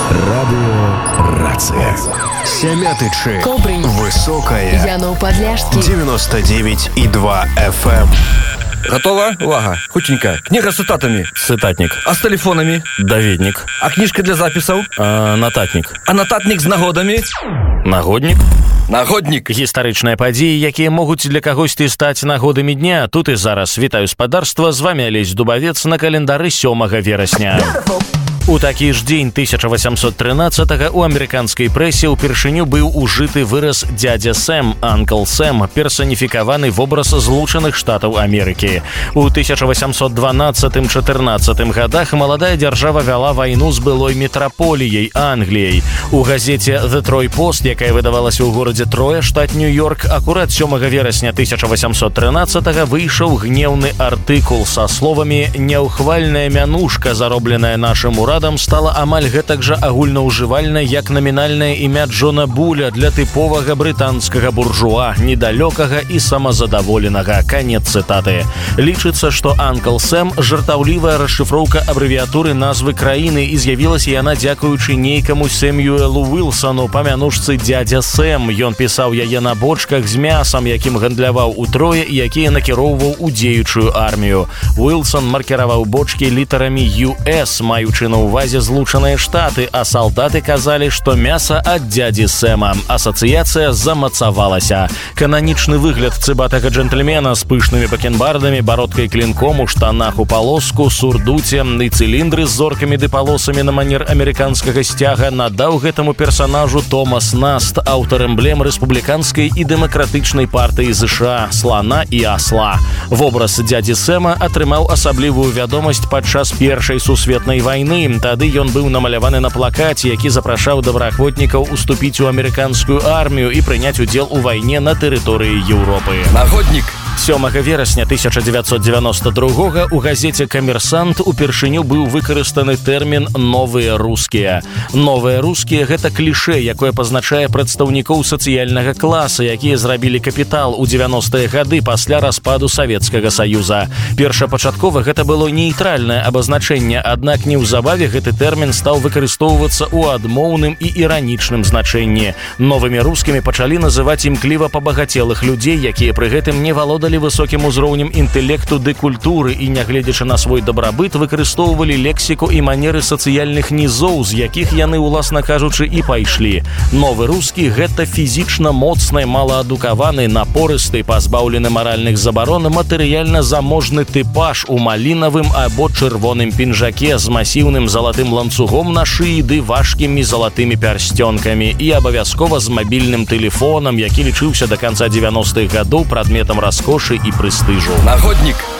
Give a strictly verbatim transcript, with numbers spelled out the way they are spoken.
Радио Рация. Сямятычы. Кобрынь. Высокая. Янов-Подляшский. девяносто девять и два эф эм. Готово? Увага. Хутенько. Книга с цитатами. Цитатник. А с телефонами? Даведник. А книжка для записаў? А, нататник. А нататник з нагодамі? Нагодник. Нагоднік. Гістарычныя падзеі, якія могуць для кагосьці стаць нагодамі дня. Тут і зараз. Вітаю спадарства. З вами Алесь Дубавец на календары сёмага верасня. У такі ж дзень тысяча восемьсот тринадцатого у амерыканскай прэсе ўпершыню быў ужыты выраз «дядя Сэм», «Uncle Сэм», персаніфікаваны вобраз Злучаных Штатаў Амерыкі. У тысяча восемьсот дванаццатым-чатырнаццатым гадах маладая дзяржава вяла вайну з былой метраполіяй Англіяй. У газеце «The Troy Post», якая выдавалася ў горадзе Троя, штат Нью-Йорк, акурат сёмага верасня тысяча восемьсот тринадцатого выйшаў гнеўны артыкул са словамі «Няўхвальная мянушка, заробленая нашым урадам, стала амаль гэтак жа агульнаўжывальнай, як намінальнае імя Джона Буля для тыповага брытанскага буржуа, недалёкага і самазадаволенага». Канец цытаты. Лічыцца, што «Uncle Сэм» – жартаўлівая расшыфроўка абрэвіятуры назвы краіны, і з'явілася яна дзякуючы нейкаму Сэмюэлу Уилсону па мянушцы «Дядя Сэм». Ён пісаў яе на бочках з мясам, якім гандляваў у Трое і якія накіроўваў у дзеючую армію. Уилсон маркіраваў бочкі літарамі ю эс, маючы на увазе Злучаныя Штаты, а салдаты казалі, што мяса ад дзядзі Сэма. Асацыяцыя замацавалася. Кананічны выгляд цыбатага джентльмена з пышнымі бакенбардамі, бародкай клінком у штанах у палоску, сурдуце і цыліндры з зоркамі ды палосамі на манер амерыканскага сцяга надаў гэтаму персанажу Томас Наст, аўтар эмблем рэспубліканскай і дэмакратычнай партыі ЗША, слана і асла. Вобраз дзядзі Сэма атрымаў асаблівую вядомасць падчас Першай сусветнай вайны. Тады ён быў намаляваны на плакаце, які запрашаў добраахвотнікаў уступіць у амерыканскую армію і прыняць удзел у вайне на тэрыторыі Еўропы. Нагоднік. сёмага верасня тысяча девятьсот девяносто другого у газеце «Камерсант» упершыню быў выкарыстаны тэрмін «новыя рускія». Новыя рускія – гэта клішэ, якое пазначае прадстаўнікоў сацыяльнага класа, якія зрабілі капітал у девяностыя гады пасля распаду Савецкага Саюза. Першапачаткова гэта было нейтральнае абазначэнне, аднак неўзабаве гэты тэрмін стаў выкарыстоўвацца ў адмоўным і іранічным значэнні. Новымі рускімі пачалі называць імкліва пабагацелых людзей, якія пры гэтым не валодалі высокім узроўнем інтэлекту ды культуры і, нягледзячы на свой дабрабыт, выкарыстоўвалі лексіку і манеры сацыяльных нізоў, з якіх яны, уласна кажучы, і пайшлі. Новы рускі – гэта фізічна моцны, малаадукаваны, напорысты, пазбаўлены маральных забарон, матэрыяльна заможны тыпаж у малінавым або чырвоным пінжаке з масіўным залатым ланцугом на шыі ды важкімі залатымі пярсцёнкамі і абавязкова з мабільным тэлефонам, які лічыўся да канца девяностых гадоў прадметам раскошы і прэстыжу. Нагоднік.